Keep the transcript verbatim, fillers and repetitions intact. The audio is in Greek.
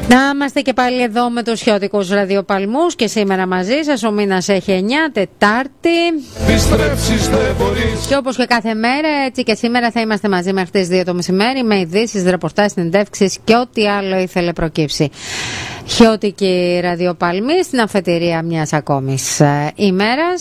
Να είμαστε και πάλι εδώ με τους χιώτικους ραδιοπαλμούς και σήμερα μαζί σας. Ο μήνας έχει εννιά, Τετάρτη. Και όπως και κάθε μέρα, έτσι και σήμερα θα είμαστε μαζί μέχρι τις δύο το μεσημέρι με ειδήσεις, ρεπορτάζ, συνεντεύξεις και ό,τι άλλο ήθελε προκύψει. Χιώτικοι ραδιοπαλμοί στην αφετηρία μιας ακόμης ημέρας.